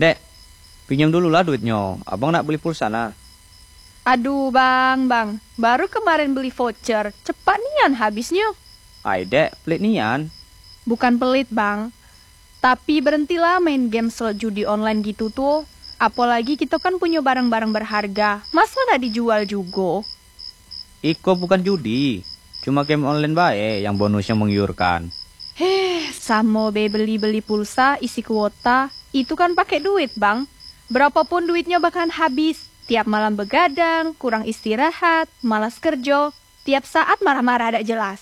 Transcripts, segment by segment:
Dek, pinjam dulu lah duitnya. Abang nak beli pulsa nah. Aduh bang, baru kemarin beli voucher, cepat nian habisnya. Ay dek, pelit nian. Bukan pelit bang, tapi berhentilah main game slot judi online gitu tuh. Apalagi kita kan punya barang-barang berharga, masa nggak dijual juga? Iko bukan judi, cuma game online bae yang bonusnya menggiurkan. Sama beli-beli pulsa, isi kuota, itu kan pakai duit bang. Berapapun duitnya bahkan habis. Tiap malam begadang, kurang istirahat, malas kerja, tiap saat marah-marah ada jelas.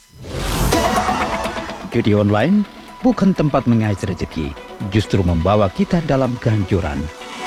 Judi online bukan tempat mengais rezeki, justru membawa kita dalam kehancuran.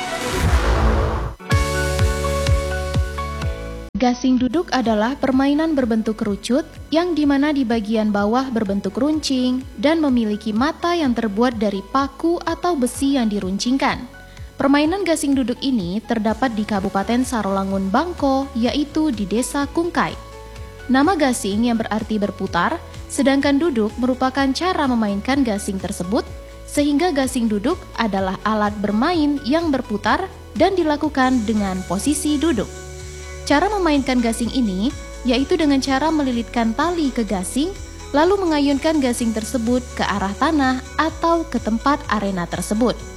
Gasing duduk adalah permainan berbentuk kerucut yang dimana di bagian bawah berbentuk runcing dan memiliki mata yang terbuat dari paku atau besi yang diruncingkan. Permainan gasing duduk ini terdapat di Kabupaten Sarolangun, Bangko, yaitu di Desa Kungkai. Nama gasing yang berarti berputar, sedangkan duduk merupakan cara memainkan gasing tersebut, sehingga gasing duduk adalah alat bermain yang berputar dan dilakukan dengan posisi duduk. Cara memainkan gasing ini yaitu dengan cara melilitkan tali ke gasing, lalu mengayunkan gasing tersebut ke arah tanah atau ke tempat arena tersebut.